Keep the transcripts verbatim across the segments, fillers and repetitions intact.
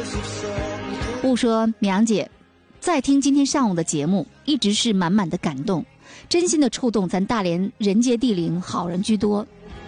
雾说，米阳姐在听今天上午的节目，一直是满满的感动，真心的触动咱大连人杰地灵，好人居多。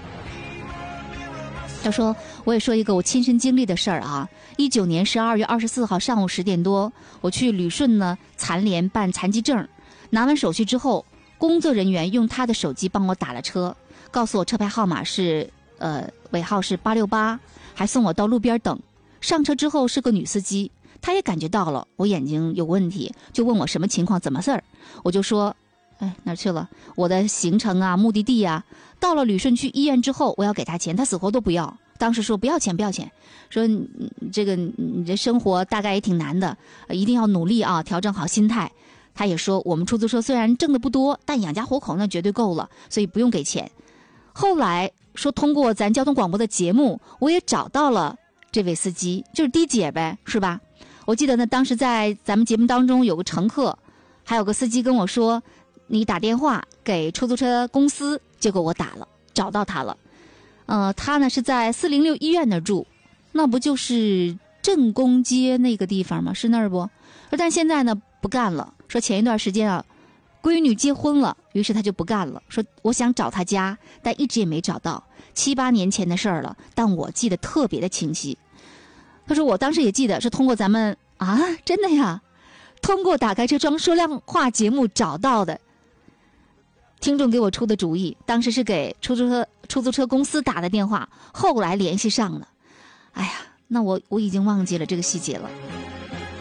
他说，我也说一个我亲身经历的事儿啊。一九年十二月二十四号上午十点多，我去旅顺呢残联办残疾证，拿完手续之后，工作人员用他的手机帮我打了车，告诉我车牌号码是呃尾号是八六八，还送我到路边等。上车之后是个女司机，她也感觉到了我眼睛有问题，就问我什么情况，怎么事儿。我就说，哎，哪儿去了？我的行程啊，目的地啊，到了旅顺区医院之后，我要给他钱，他死活都不要。当时说不要钱，不要钱，说你这个你这生活大概也挺难的，一定要努力啊，调整好心态。他也说，我们出租车虽然挣的不多，但养家糊口那绝对够了，所以不用给钱。后来说通过咱交通广播的节目，我也找到了这位司机，就是滴姐呗，是吧？我记得呢，当时在咱们节目当中有个乘客，还有个司机跟我说，你打电话给出租车公司，结果我打了，找到他了。呃，他呢是在四零六医院那住，那不就是镇宫街那个地方吗？是那儿不？但现在呢不干了，说前一段时间啊，闺女结婚了，于是他就不干了，说我想找他家，但一直也没找到，七八年前的事儿了，但我记得特别的清晰。他说我当时也记得是通过咱们啊，真的呀，通过打开车窗说亮话节目找到的。听众给我出的主意，当时是给出租车出租车公司打的电话，后来联系上了。哎呀，那我我已经忘记了这个细节了。